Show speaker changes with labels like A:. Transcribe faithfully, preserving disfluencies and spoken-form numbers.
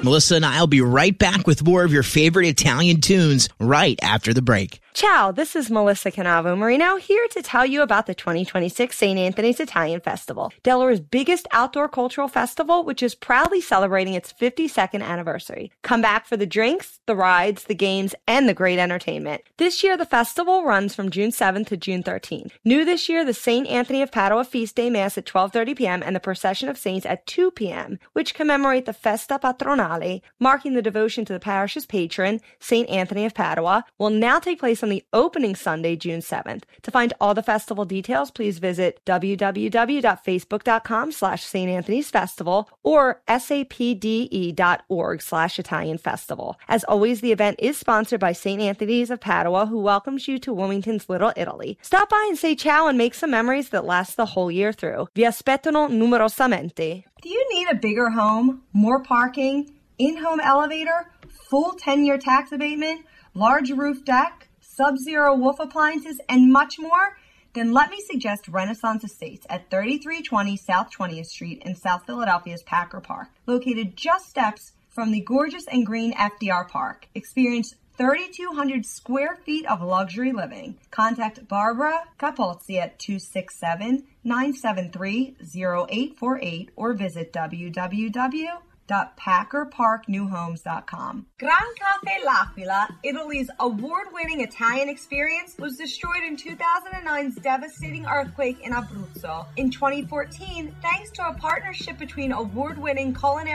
A: Melissa and I will be right back with more of your favorite Italian tunes right after the break.
B: Ciao, this is Melissa Canavo Marino here to tell you about the twenty twenty-six Saint Anthony's Italian Festival, Delaware's biggest outdoor cultural festival, which is proudly celebrating its fifty-second anniversary. Come back for the drinks, the rides, the games, and the great entertainment. This year, the festival runs from June seventh to June thirteenth. New this year, the Saint Anthony of Padua Feast Day Mass at twelve thirty p.m. and the Procession of Saints at two p.m., which commemorate the Festa Patronale, marking the devotion to the parish's patron, Saint Anthony of Padua, will now take place on the opening Sunday, June seventh. To find all the festival details, please visit www.facebook.com slash Saint Anthony's Festival or sapde.org slash Italian Festival. As always, the event is sponsored by Saint Anthony's of Padua, who welcomes you to Wilmington's Little Italy. Stop by and say ciao and make some memories that last the whole year through. Vi aspettano numerosamente.
C: Do you need a bigger home, more parking, in-home elevator, full ten-year tax abatement, large roof deck, Sub-Zero Wolf appliances, and much more? Then let me suggest Renaissance Estates at thirty-three twenty South twentieth Street in South Philadelphia's Packer Park, located just steps from the gorgeous and green F D R Park. Experience thirty-two hundred square feet of luxury living. Contact Barbara Capozzi at two six seven, nine seven three, zero eight four eight or visit w w w dot packer park new homes dot com. Gran Cafe L'Aquila, Italy's award-winning Italian experience, was destroyed in two thousand nine's devastating earthquake in Abruzzo. In twenty fourteen, thanks to a partnership between award-winning culinary